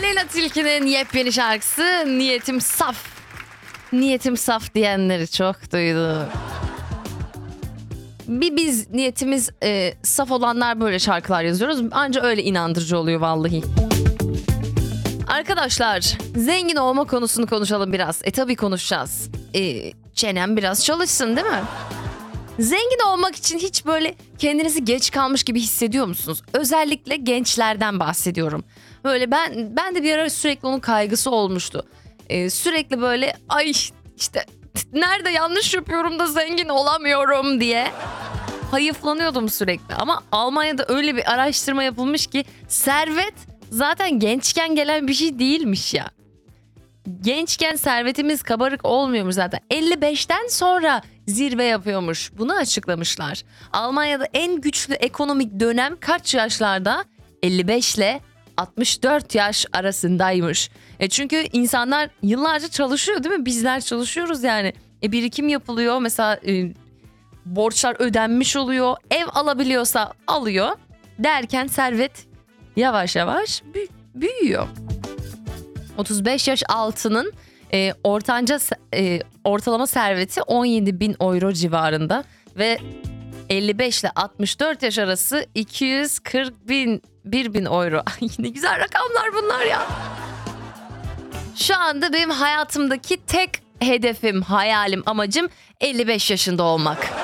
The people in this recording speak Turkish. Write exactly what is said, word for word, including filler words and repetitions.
Aleyna Tilki'nin yepyeni şarkısı Niyetim Saf. Niyetim saf diyenleri çok duydum. Bir biz niyetimiz e, saf olanlar böyle şarkılar yazıyoruz. Anca öyle inandırıcı oluyor vallahi. Arkadaşlar, zengin olma konusunu konuşalım biraz. E tabii konuşacağız. E, çenem biraz çalışsın değil mi? Zengin olmak için hiç böyle kendinizi geç kalmış gibi hissediyor musunuz? Özellikle gençlerden bahsediyorum. Böyle ben ben de bir ara sürekli onun kaygısı olmuştu. Ee, sürekli böyle ay işte nerede yanlış yapıyorum da zengin olamıyorum diye hayıflanıyordum sürekli. Ama Almanya'da öyle bir araştırma yapılmış ki servet zaten gençken gelen bir şey değilmiş ya. Gençken servetimiz kabarık olmuyormuş zaten. elli beşten sonra zirve yapıyormuş. Bunu açıklamışlar. Almanya'da en güçlü ekonomik dönem kaç yaşlarda? elli beş ile altmış dört yaş arasındaymış. E çünkü insanlar yıllarca çalışıyor değil mi? Bizler çalışıyoruz yani. E birikim yapılıyor. Mesela e, borçlar ödenmiş oluyor. Ev alabiliyorsa alıyor. Derken servet yavaş yavaş büy- büyüyor. otuz beş yaş altının e, ortanca e, ortalama serveti on yedi bin euro civarında ve elli beş ile altmış dört yaş arası iki yüz kırk bin bir bin euro. Ay ne güzel rakamlar bunlar ya. Şu anda benim hayatımdaki tek hedefim, hayalim, amacım elli beş yaşında olmak.